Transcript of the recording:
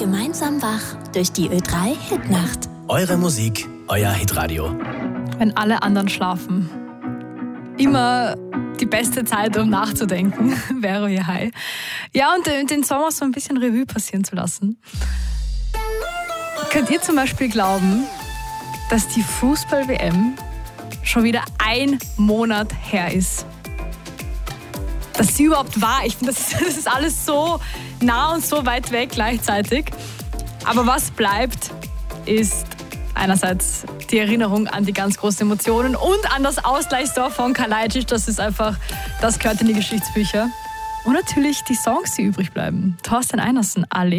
Gemeinsam wach durch die Ö3 Hitnacht. Eure Musik, euer Hitradio. Wenn alle anderen schlafen. Immer die beste Zeit, um nachzudenken, wäre hier High. Ja, und den Sommer so ein bisschen Revue passieren zu lassen. Könnt ihr zum Beispiel glauben, dass die Fußball-WM schon wieder 1 Monat her ist? Dass sie überhaupt war. Ich finde, das ist alles so nah und so weit weg gleichzeitig. Aber was bleibt, ist einerseits die Erinnerung an die ganz großen Emotionen und an das Ausgleichstor von Kalajdzic. Das gehört in die Geschichtsbücher. Und natürlich die Songs, die übrig bleiben. Thorsten Einersen, alle.